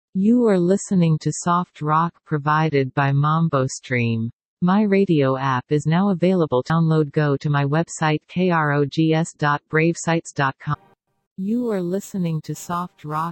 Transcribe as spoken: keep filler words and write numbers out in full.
You are listening to soft rock provided by MamboStream. My radio app is now available. Download. Go to my website krogs dot brave sites dot com. You are listening to soft rock